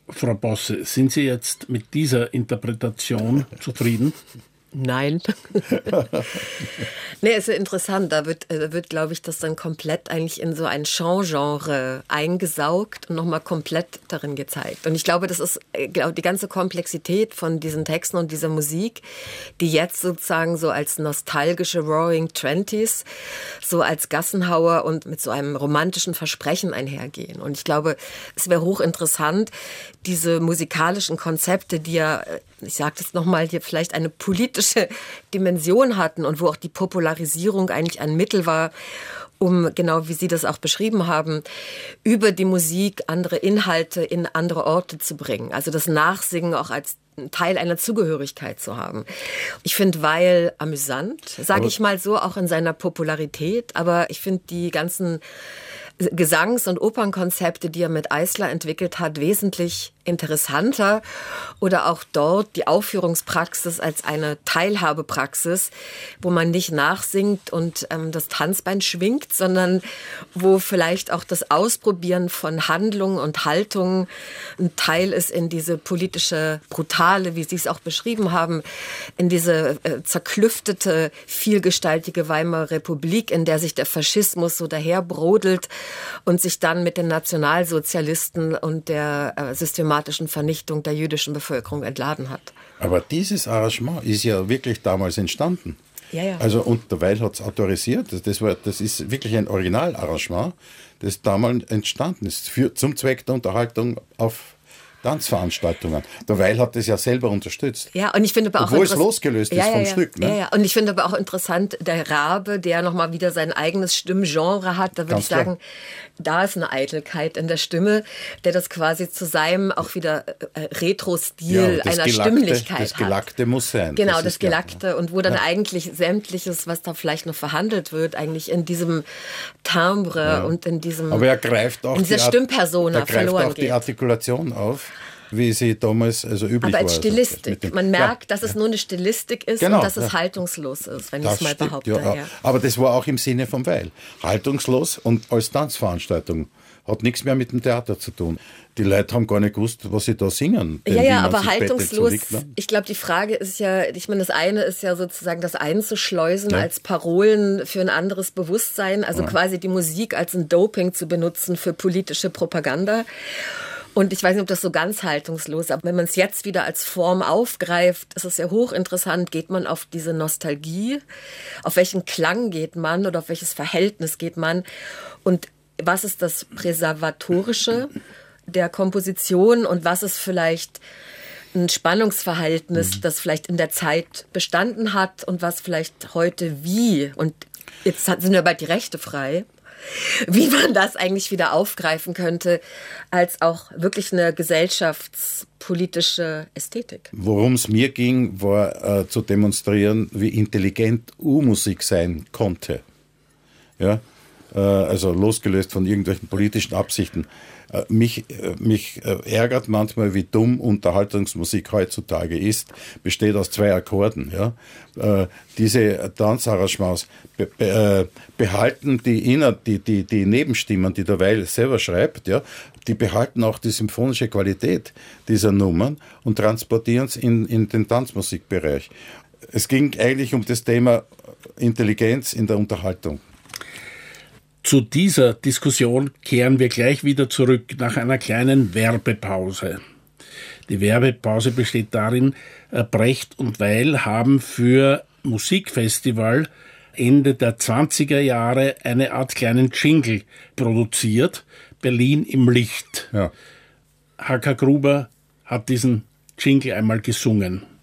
Frau Bosse, sind Sie jetzt mit dieser Interpretation zufrieden? Nein. Nee, ist ja interessant. Da wird, glaube ich, das dann komplett eigentlich in so ein Chant-Genre eingesaugt und nochmal komplett darin gezeigt. Und ich glaube, das ist die ganze Komplexität von diesen Texten und dieser Musik, die jetzt sozusagen so als nostalgische Roaring Twenties, so als Gassenhauer und mit so einem romantischen Versprechen einhergehen. Und ich glaube, es wäre hochinteressant, diese musikalischen Konzepte, die ja, ich sage das nochmal hier, vielleicht eine politische Dimension hatten und wo auch die Popularisierung eigentlich ein Mittel war, um, genau wie Sie das auch beschrieben haben, über die Musik andere Inhalte in andere Orte zu bringen. Also das Nachsingen auch als Teil einer Zugehörigkeit zu haben. Ich finde Weil amüsant, sage ich mal so, auch in seiner Popularität. Aber ich finde die ganzen Gesangs- und Opernkonzepte, die er mit Eisler entwickelt hat, wesentlich interessanter, oder auch dort die Aufführungspraxis als eine Teilhabepraxis, wo man nicht nachsingt und das Tanzbein schwingt, sondern wo vielleicht auch das Ausprobieren von Handlungen und Haltungen ein Teil ist in diese politische, brutale, wie Sie es auch beschrieben haben, in diese zerklüftete, vielgestaltige Weimarer Republik, in der sich der Faschismus so daherbrodelt und sich dann mit den Nationalsozialisten und der systematischen Vernichtung der jüdischen Bevölkerung entladen hat. Aber dieses Arrangement ist ja wirklich damals entstanden. Ja, ja. Also, und der Weil hat es autorisiert. Das ist wirklich ein Originalarrangement, das damals entstanden ist, zum Zweck der Unterhaltung auf Tanzveranstaltungen. Der Weil hat das ja selber unterstützt. Ja, und ich finde aber auch obwohl es losgelöst ist vom Stück. Ne? Ja. Und ich finde aber auch interessant, der Rabe, der nochmal wieder sein eigenes Stimmgenre hat, da würde ich sagen, da ist eine Eitelkeit in der Stimme, der das quasi zu seinem auch wieder Retro-Stil einer Stimmlichkeit hat. Das Gelackte muss sein. Genau, das Gelackte. Und wo dann eigentlich sämtliches, was da vielleicht noch verhandelt wird, eigentlich in diesem Timbre und in diesem, aber er greift auch in dieser Stimmpersona verloren geht. Die Artikulation auf, wie sie damals üblich war. Aber als Stilistik. Man merkt, dass es nur eine Stilistik ist und dass es haltungslos ist, wenn ich es mal behaupte. Ja. Aber das war auch im Sinne von Weil. Haltungslos und als Tanzveranstaltung. Hat nichts mehr mit dem Theater zu tun. Die Leute haben gar nicht gewusst, was sie da singen. Ja, aber haltungslos. Ich glaube, die Frage ist ja, ich meine, das eine ist ja sozusagen das einzuschleusen als Parolen für ein anderes Bewusstsein, also quasi die Musik als ein Doping zu benutzen für politische Propaganda. Und ich weiß nicht, ob das so ganz haltungslos ist, aber wenn man es jetzt wieder als Form aufgreift, ist es ja hochinteressant, geht man auf diese Nostalgie, auf welchen Klang geht man oder auf welches Verhältnis geht man und was ist das Präservatorische der Komposition und was ist vielleicht ein Spannungsverhältnis, das vielleicht in der Zeit bestanden hat und was vielleicht heute wie, und jetzt sind ja bald die Rechte frei, wie man das eigentlich wieder aufgreifen könnte, als auch wirklich eine gesellschaftspolitische Ästhetik. Worum es mir ging, war zu demonstrieren, wie intelligent U-Musik sein konnte. Ja? Also losgelöst von irgendwelchen politischen Absichten. Mich ärgert manchmal, wie dumm Unterhaltungsmusik heutzutage ist. Besteht aus 2 Akkorden. Ja? Diese Tanzarrangements behalten die Nebenstimmen, die der Weil selber schreibt, ja? Die behalten auch die symphonische Qualität dieser Nummern und transportieren es in den Tanzmusikbereich. Es ging eigentlich um das Thema Intelligenz in der Unterhaltung. Zu dieser Diskussion kehren wir gleich wieder zurück nach einer kleinen Werbepause. Die Werbepause besteht darin, Brecht und Weil haben für Musikfestival Ende der 20er Jahre eine Art kleinen Jingle produziert, Berlin im Licht. Ja. H.K. Gruber hat diesen Jingle einmal gesungen.